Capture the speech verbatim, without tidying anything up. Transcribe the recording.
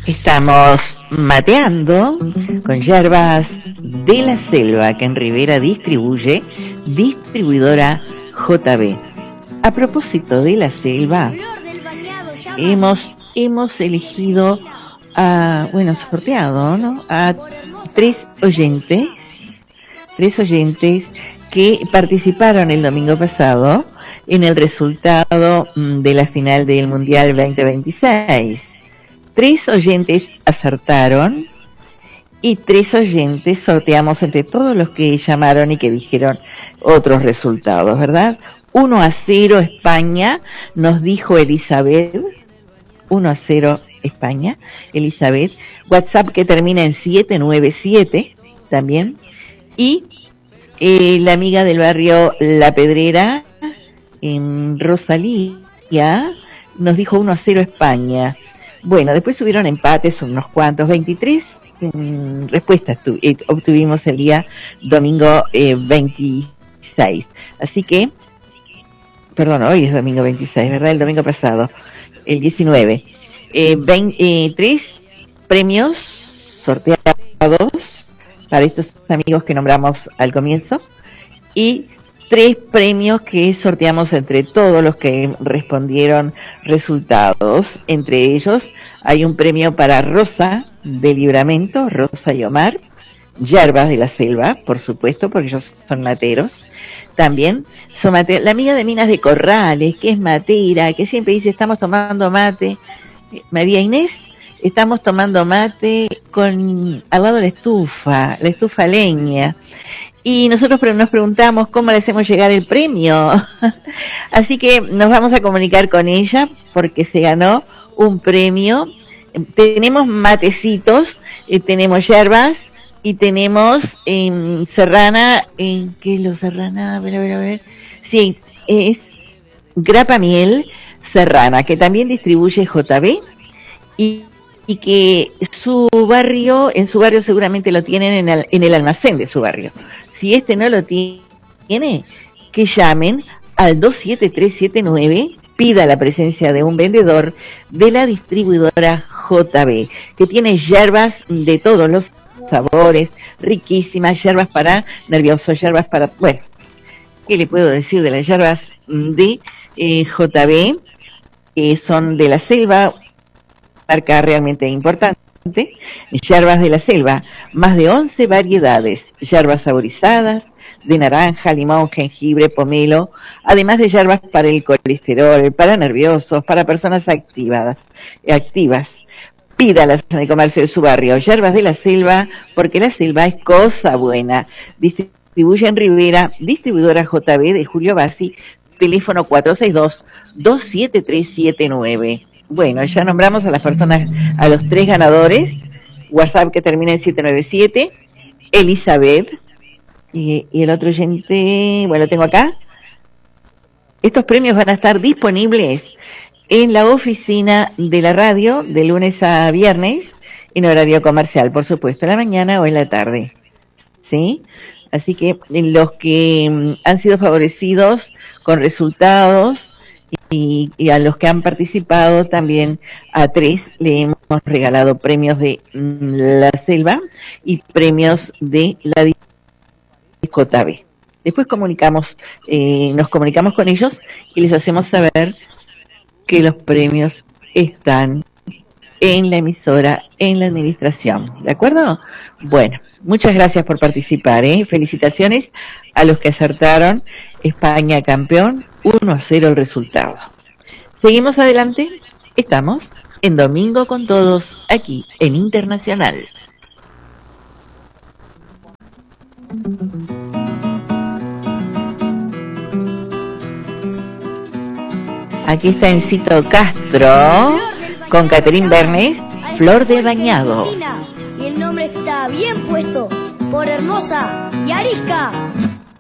Estamos mateando con Yerbas de la Selva, que en Rivera distribuye distribuidora J B. A propósito de la selva, hemos, hemos elegido a, bueno, sorteado, ¿no? A tres oyentes, tres oyentes que participaron el domingo pasado en el resultado de la final del Mundial veinte veintiséis. Tres oyentes acertaron y tres oyentes sorteamos entre todos los que llamaron y que dijeron otros resultados, ¿verdad? uno a cero España, nos dijo Elizabeth. uno a cero España, Elizabeth. WhatsApp que termina en siete nueve siete también. Y eh, la amiga del barrio La Pedrera, en Rosalía, nos dijo uno a cero España. Bueno, después subieron empates unos cuantos, veintitrés mmm, respuestas tu, eh, obtuvimos el día domingo eh, veintiséis. Así que, perdón, hoy es domingo veintiséis, ¿verdad? El domingo pasado, el diecinueve. Eh, veinte, eh, tres premios sorteados para estos amigos que nombramos al comienzo y tres premios que sorteamos entre todos los que respondieron resultados. Entre ellos hay un premio para Rosa de Libramento, Rosa y Omar, Yerbas de la Selva, por supuesto, porque ellos son materos. También son mate, la amiga de Minas de Corrales, que es matera, que siempre dice estamos tomando mate. María Inés, estamos tomando mate con al lado de la estufa, la estufa leña. Y nosotros nos preguntamos cómo le hacemos llegar el premio. Así que nos vamos a comunicar con ella porque se ganó un premio. Tenemos matecitos, eh, tenemos yerbas y tenemos eh, serrana. Eh, ¿Qué es lo serrana? A ver, a ver, a ver. Sí, es grapa miel serrana, que también distribuye J B y, y que su barrio, en su barrio seguramente lo tienen en el, en el almacén de su barrio. Si este no lo tiene, que llamen al dos siete tres siete nueve, pida la presencia de un vendedor de la distribuidora J B, que tiene yerbas de todos los sabores, riquísimas, yerbas para nerviosos, yerbas para... Bueno, ¿qué le puedo decir de las yerbas de eh, J B? Que son de la selva, marca realmente importante. Yerbas de la Selva, más de once variedades, yerbas saborizadas, de naranja, limón, jengibre, pomelo, además de yerbas para el colesterol, para nerviosos, para personas activadas, activas. Pídalas en el comercio de su barrio, Yerbas de la Selva, porque la selva es cosa buena. Distribuye en Rivera, distribuidora J B de Julio Bassi, teléfono cuatro seis dos, dos siete tres siete nueve. Bueno, ya nombramos a las personas, a los tres ganadores. WhatsApp que termina en siete nueve siete, Elizabeth, y, y el otro oyente, bueno, lo tengo acá. Estos premios van a estar disponibles en la oficina de la radio de lunes a viernes, en horario comercial, por supuesto, en la mañana o en la tarde. ¿Sí? Así que los que han sido favorecidos con resultados, Y, y a los que han participado también, a tres le hemos regalado premios de la selva y premios de la J B. Después comunicamos, eh, nos comunicamos con ellos y les hacemos saber que los premios están en la emisora, en la administración. ¿De acuerdo? Bueno, muchas gracias por participar, ¿eh? Felicitaciones a los que acertaron. España campeón, uno a cero el resultado. Seguimos adelante, estamos en Domingo con Todos, aquí en Internacional. Aquí está Encito Castro con Caterín Bernes, Flor de Bañado. Y el nombre está bien puesto por Hermosa y Arisca.